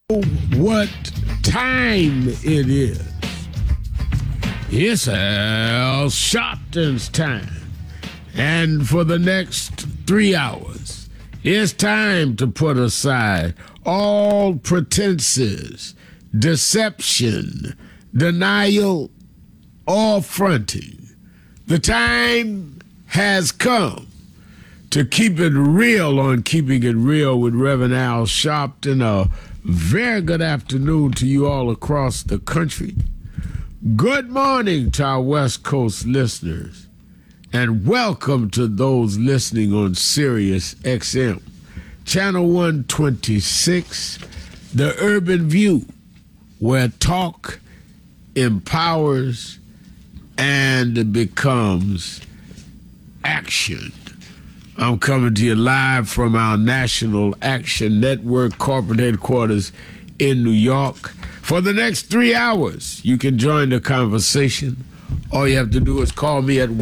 What time it is? It's Al Sharpton's time. And for the next 3 hours, it's time to put aside all pretenses, deception, denial, or fronting. The time has come to keep it real on Keeping It Real with Reverend Al Sharpton. A very good afternoon to you all across the country. Good morning to our West Coast listeners, and welcome to those listening on Sirius XM, Channel 126, The Urban View, where talk empowers and becomes action. I'm coming to you live from our National Action Network corporate headquarters in New York. For the next 3 hours, you can join the conversation. All you have to do is call me at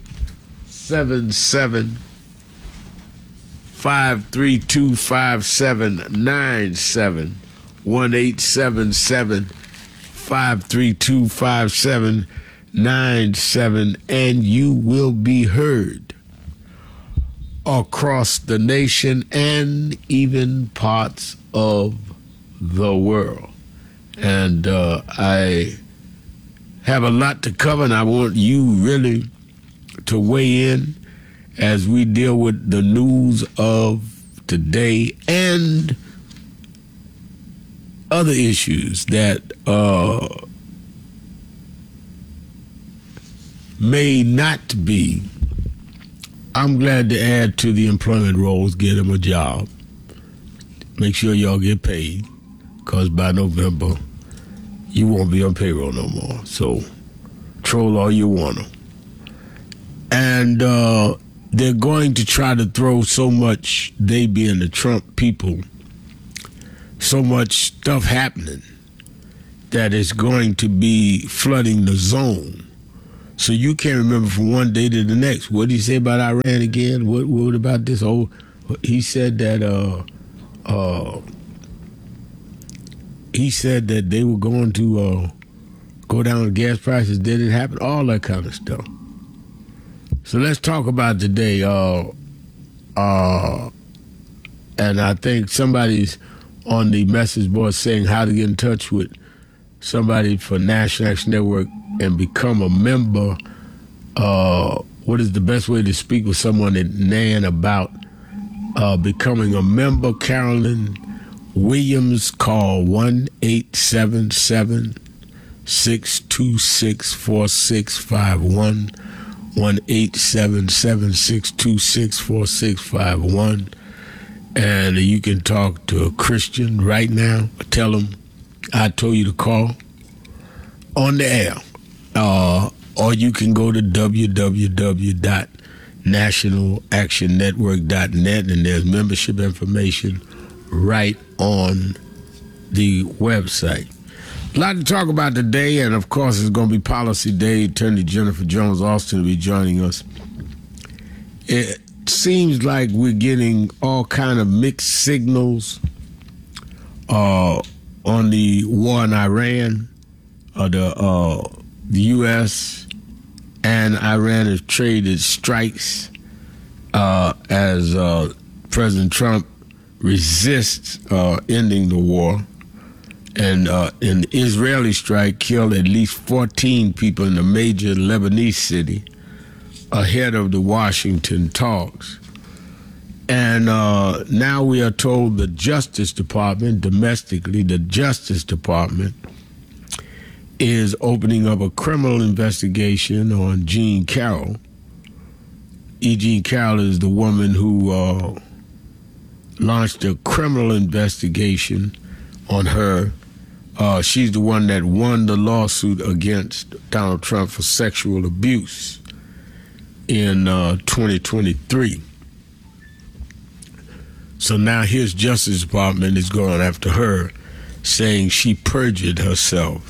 1-877-532-5797, 1-877-532-5797, and you will be heard across the nation and even parts of the world. And I have a lot to cover, and I want you really to weigh in as we deal with the news of today and other issues that may not be. I'm glad to add to the employment rolls, get them a job. Make sure y'all get paid, because by November, you won't be on payroll no more. So troll all you want to. And they're going to try to throw so much, they being the Trump people, so much stuff happening that is going to be flooding the zone. So you can't remember from one day to the next. What did he say about Iran again? What about this whole? He said that they were going to go down with gas prices. Did it happen? All that kind of stuff. So let's talk about today. And I think somebody's on the message board saying how to get in touch with somebody for National Action Network and become a member. What is the best way to speak with someone at NAN about becoming a member? Carolyn Williams, call 1-877-626-4651, 1-877-626-4651. And you can talk to a Christian right now. Tell them I told you to call on the air. Or you can go to www.nationalactionnetwork.net, and there's membership information right on the website. A lot to talk about today, and of course it's going to be Policy Day. Attorney Jennifer Jones-Austin will be joining us. It seems like we're getting all kind of mixed signals on the war in Iran. The U.S. and Iran have traded strikes as President Trump resists ending the war. And an Israeli strike killed at least 14 people in a major Lebanese city ahead of the Washington talks. And now we are told the Justice Department, domestically, the Justice Department is opening up a criminal investigation on Jean Carroll. Jean Carroll is the woman who launched a criminal investigation on her. She's the one that won the lawsuit against Donald Trump for sexual abuse in 2023. So now his Justice Department is going after her, saying she perjured herself.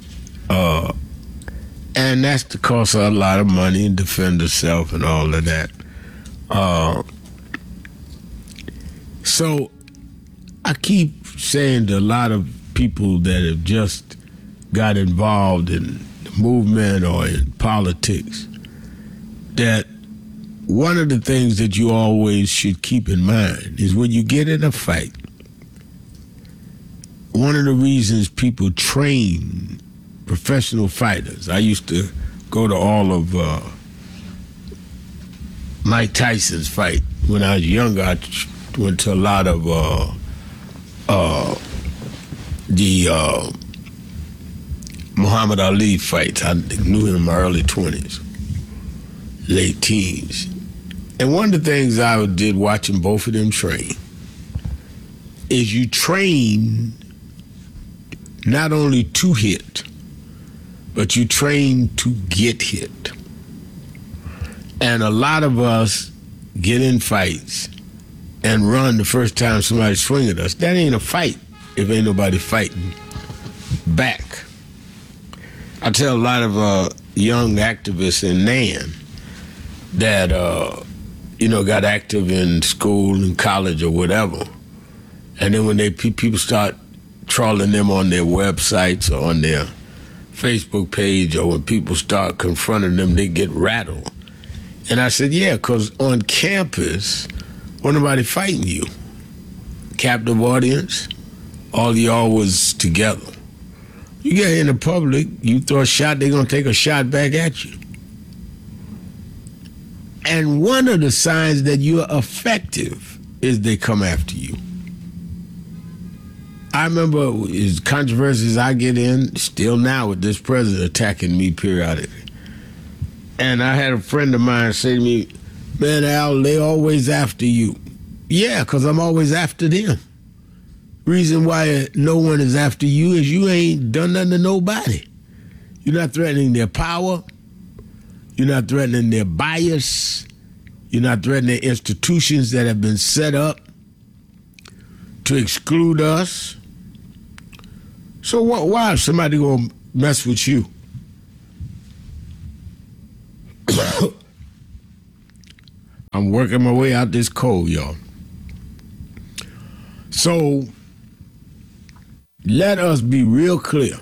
And that's to cost her a lot of money and defend herself and all of that. So I keep saying to a lot of people that have just got involved in the movement or in politics that one of the things that you always should keep in mind is when you get in a fight, one of the reasons people train professional fighters, I used to go to all of Mike Tyson's fight. When I was younger, I went to a lot of the Muhammad Ali fights. I knew him in my early 20s, late teens. And one of the things I did watching both of them train is you train not only to hit, but you train to get hit. And a lot of us get in fights and run the first time somebody swing at us. That ain't a fight if ain't nobody fighting back. I tell a lot of young activists in NAN that, got active in school and college or whatever. And then when people start trolling them on their websites or on their Facebook page, or when people start confronting them, they get rattled. And I said, yeah, because on campus, wasn't nobody fighting you. Captive audience, all y'all was together. You get in the public, you throw a shot, they're going to take a shot back at you. And one of the signs that you're effective is they come after you. I remember as controversies I get in, still now with this president attacking me periodically. And I had a friend of mine say to me, man, Al, they always after you. Yeah, because I'm always after them. Reason why no one is after you is you ain't done nothing to nobody. You're not threatening their power. You're not threatening their bias. You're not threatening institutions that have been set up to exclude us. So why is somebody going to mess with you? I'm working my way out this cold, y'all. So let us be real clear.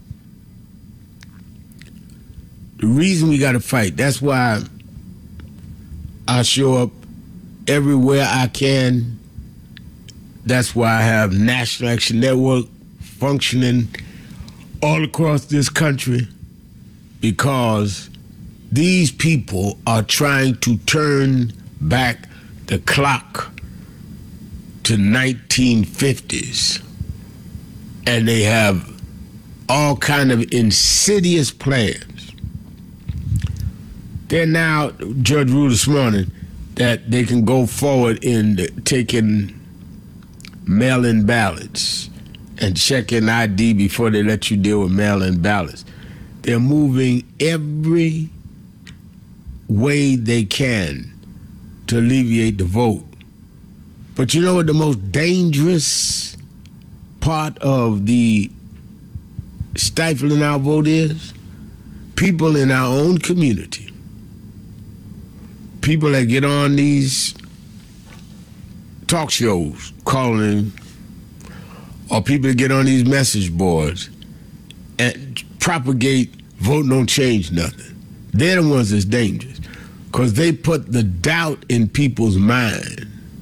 The reason we got to fight, that's why I show up everywhere I can. That's why I have National Action Network functioning all across this country, because these people are trying to turn back the clock to 1950s. And they have all kind of insidious plans. They're now, Judge ruled this morning, that they can go forward in taking mail-in ballots and checking ID before they let you deal with mail-in ballots. They're moving every way they can to alleviate the vote. But you know what the most dangerous part of the stifling our vote is? People in our own community, people that get on these talk shows calling, or people that get on these message boards and propagate vote don't change nothing. They're the ones that's dangerous, because they put the doubt in people's mind.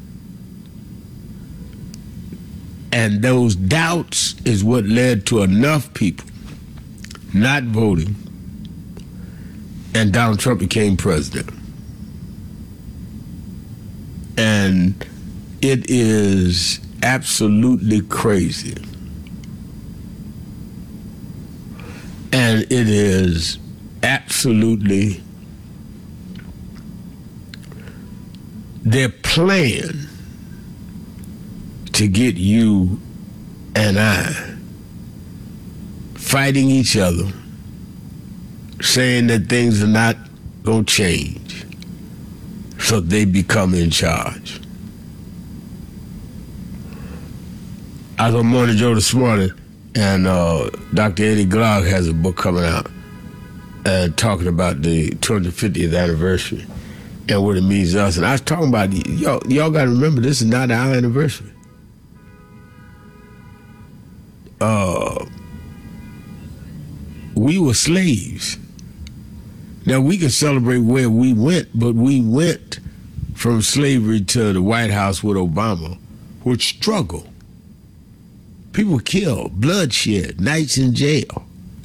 And those doubts is what led to enough people not voting, and Donald Trump became president. And it is absolutely crazy. And it is absolutely their plan to get you and I fighting each other, saying that things are not going to change, so they become in charge. I was on Morning Joe this morning, and Dr. Eddie Glaude has a book coming out talking about the 250th anniversary and what it means to us. And I was talking about, y'all got to remember, this is not our anniversary. we were slaves. Now, we can celebrate where we went, but we went from slavery to the White House with Obama with struggle. People killed, bloodshed, nights in jail.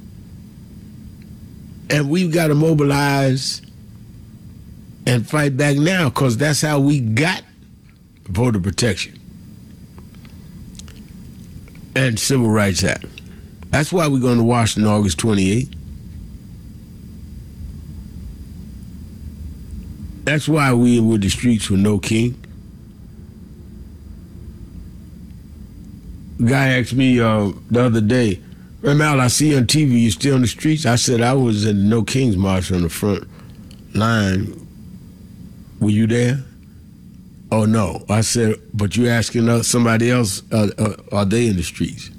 And we've got to mobilize and fight back now, because that's how we got voter protection and Civil Rights Act. That's why we're going to Washington August 28th. That's why we were the streets with no king. A guy asked me the other day, Mal, I see you on TV, you still in the streets? I said I was in the No Kings March on the front line. Were you there? Oh, no. I said, but you asking somebody else, are they in the streets?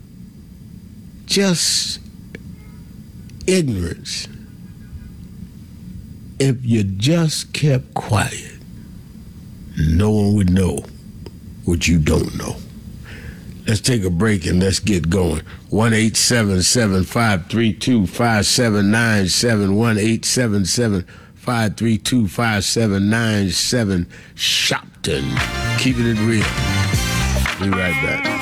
Just ignorance. If you just kept quiet, no one would know what you don't know. Let's take a break and let's get going. 1-877-532-5797. 1-877-532-5797. Shopton. Keeping it real. Be right back.